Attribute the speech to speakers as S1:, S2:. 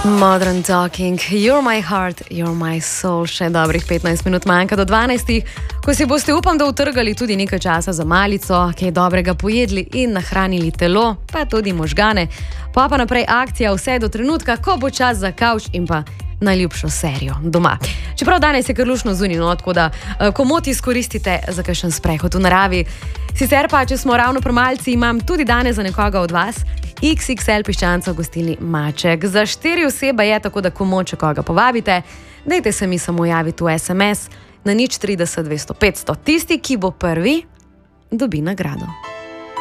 S1: Modern Talking, You're my heart, you're my soul. Še dobrih 15 minut manjka do 12, ko si boste, upam, da utrgali tudi nekaj časa za malico, kaj dobrega pojedli in nahranili telo, pa tudi možgane. Pa naprej akcija vse do trenutka, ko bo čas za kavč in pa najljubšo serijo doma. Čeprav danes je kar luštno zunaj, tako da komot izkoristite za kakšen sprehod v naravi. Sicer pa, če smo ravno premalci, imam tudi danes za nekoga od vas XXL piščanca v gostilni Maček. Za 4 osebe je, tako da komot, če koga povabite, dajte se mi samo javiti v SMS na 030 200 500. Tisti, ki bo prvi, dobi nagrado.